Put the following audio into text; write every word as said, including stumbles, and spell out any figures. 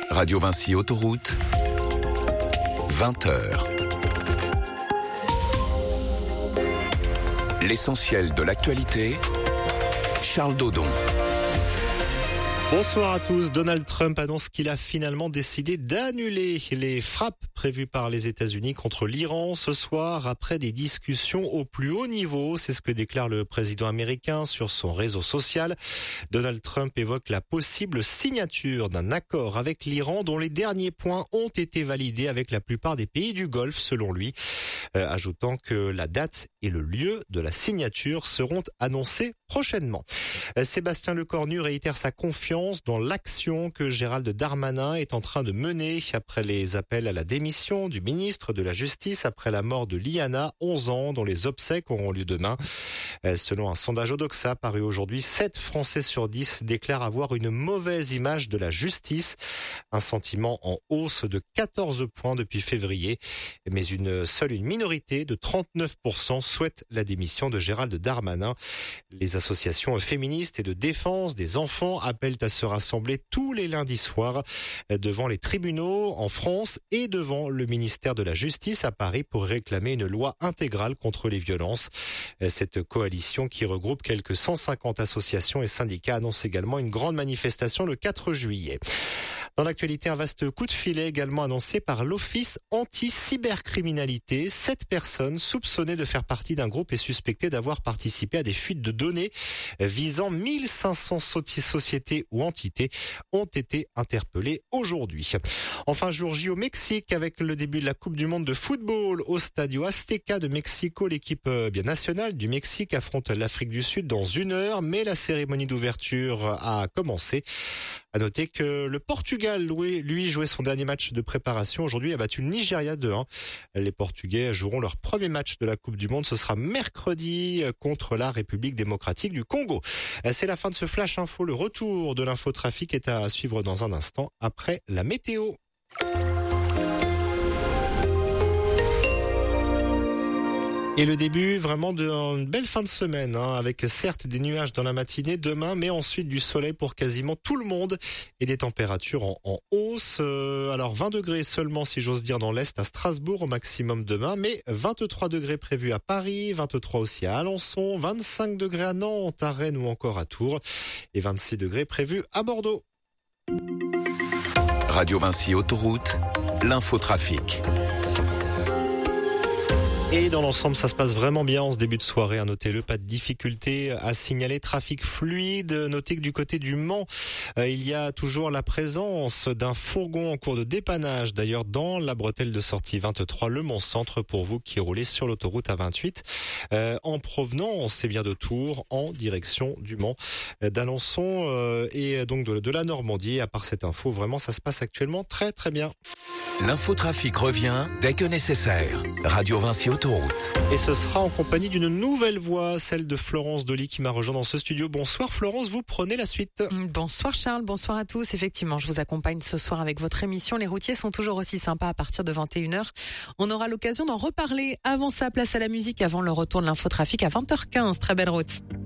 Radio Vinci Autoroute, vingt heures. L'essentiel de l'actualité, Charles Dodon. Bonsoir à tous. Donald Trump annonce qu'il a finalement décidé d'annuler les frappes prévues par les États-Unis contre l'Iran ce soir après des discussions au plus haut niveau. C'est ce que déclare le président américain sur son réseau social. Donald Trump évoque la possible signature d'un accord avec l'Iran dont les derniers points ont été validés avec la plupart des pays du Golfe selon lui, euh, ajoutant que la date et le lieu de la signature seront annoncés prochainement. Euh, Sébastien Lecornu réitère sa confiance dans l'action que Gérald Darmanin est en train de mener après les appels à la démission du ministre de la Justice après la mort de Liana, onze ans, dont les obsèques auront lieu demain. Selon un sondage Odoxa paru aujourd'hui, sept Français sur dix déclarent avoir une mauvaise image de la justice. Un sentiment en hausse de quatorze points depuis février. Mais une seule une minorité de trente-neuf pour cent souhaite la démission de Gérald Darmanin. Les associations féministes et de défense des enfants appellent à se rassembler tous les lundis soirs devant les tribunaux en France et devant le ministère de la Justice à Paris pour réclamer une loi intégrale contre les violences. Cette coalition qui regroupe quelques cent cinquante associations et syndicats annonce également une grande manifestation le quatre juillet. Dans l'actualité, un vaste coup de filet également annoncé par l'Office anti-cybercriminalité. Sept personnes soupçonnées de faire partie d'un groupe et suspectées d'avoir participé à des fuites de données visant mille cinq cents sociétés ou entités ont été interpellées aujourd'hui. Enfin, jour J au Mexique avec le début de la Coupe du Monde de football au Stadio Azteca de Mexico. L'équipe bien nationale du Mexique affronte l'Afrique du Sud dans une heure, mais la cérémonie d'ouverture a commencé. À noter que le Portugal, lui, jouait son dernier match de préparation. Aujourd'hui, a battu le Nigeria deux un. Les Portugais joueront leur premier match de la Coupe du Monde. Ce sera mercredi contre la République démocratique du Congo. C'est la fin de ce Flash Info. Le retour de l'infotrafic est à suivre dans un instant après la météo. Et le début vraiment d'une belle fin de semaine, hein, avec certes des nuages dans la matinée demain, mais ensuite du soleil pour quasiment tout le monde et des températures en, en hausse. Euh, alors vingt degrés seulement, si j'ose dire, dans l'Est à Strasbourg au maximum demain, mais vingt-trois degrés prévus à Paris, vingt-trois aussi à Alençon, vingt-cinq degrés à Nantes, à Rennes ou encore à Tours et vingt-six degrés prévus à Bordeaux. Radio Vinci Autoroute, l'infotrafic. Et dans l'ensemble, ça se passe vraiment bien en ce début de soirée. Notez-le, pas de difficulté à signaler. Trafic fluide. Notez que du côté du Mans, euh, il y a toujours la présence d'un fourgon en cours de dépannage. D'ailleurs, dans la bretelle de sortie vingt-trois, le Mans Centre, pour vous qui roulez sur l'autoroute A vingt-huit, euh, en provenance, c'est bien de Tours, en direction du Mans, euh, d'Alençon euh, et donc de, de la Normandie. À part cette info, vraiment, ça se passe actuellement très très bien. L'infotrafic revient dès que nécessaire. Radio Vinci Autoroute. Et ce sera en compagnie d'une nouvelle voix, celle de Florence Dolly qui m'a rejoint dans ce studio. Bonsoir Florence, vous prenez la suite. Bonsoir Charles, bonsoir à tous. Effectivement, je vous accompagne ce soir avec votre émission. Les routiers sont toujours aussi sympas à partir de vingt et une heures. On aura l'occasion d'en reparler. Avant ça, place à la musique avant le retour de l'infotrafic à vingt heures quinze. Très belle route.